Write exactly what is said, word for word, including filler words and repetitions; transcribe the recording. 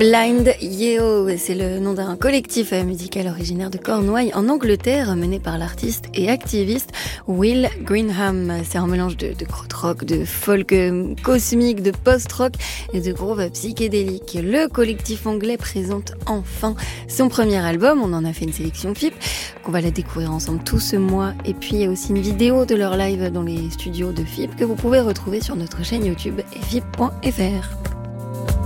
Blind Yeo, c'est le nom d'un collectif musical originaire de Cornouailles en Angleterre, mené par l'artiste et activiste Will Greenham. C'est un mélange de, de krautrock, de folk cosmique, de post-rock et de groove psychédélique. Le collectif anglais présente enfin son premier album. On en a fait une sélection F I P, qu'on va la découvrir ensemble tout ce mois. Et puis il y a aussi une vidéo de leur live dans les studios de F I P que vous pouvez retrouver sur notre chaîne YouTube f i p point f r.